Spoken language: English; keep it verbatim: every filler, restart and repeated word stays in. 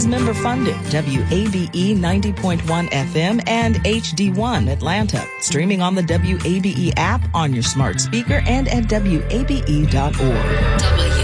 is member funded. W A B E ninety point one F M and H D one Atlanta. Streaming on the W A B E app, on your smart speaker, and at W A B E dot org.